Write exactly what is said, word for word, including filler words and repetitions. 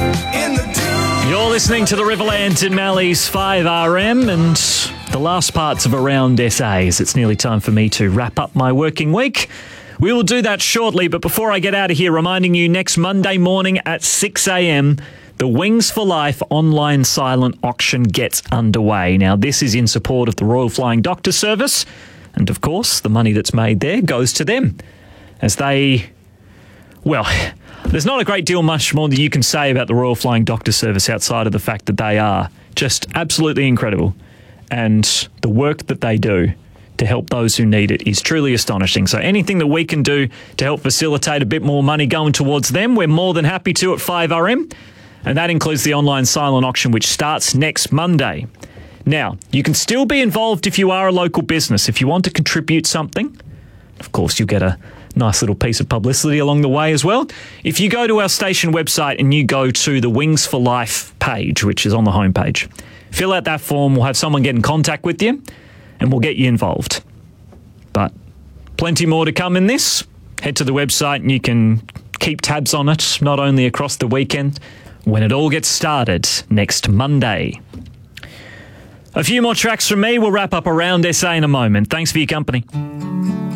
in the dew. You're listening to the Riverland and Mally's five R M and the last parts of Around S A, as it's nearly time for me to wrap up my working week. We will do that shortly, but before I get out of here, reminding you next Monday morning at six a.m, the Wings for Life online silent auction gets underway. Now, this is in support of the Royal Flying Doctor Service, and of course, the money that's made there goes to them, as they, well, there's not a great deal much more that you can say about the Royal Flying Doctor Service outside of the fact that they are just absolutely incredible, and the work that they do to help those who need it is truly astonishing. So anything that we can do to help facilitate a bit more money going towards them, we're more than happy to at five R M. And that includes the online silent auction, which starts next Monday. Now, you can still be involved if you are a local business. If you want to contribute something, of course, you'll get a nice little piece of publicity along the way as well. If you go to our station website and you go to the Wings for Life page, which is on the homepage, fill out that form. We'll have someone get in contact with you, and we'll get you involved. But plenty more to come in this. Head to the website and you can keep tabs on it, not only across the weekend, when it all gets started next Monday. A few more tracks from me. We'll wrap up Around S A in a moment. Thanks for your company.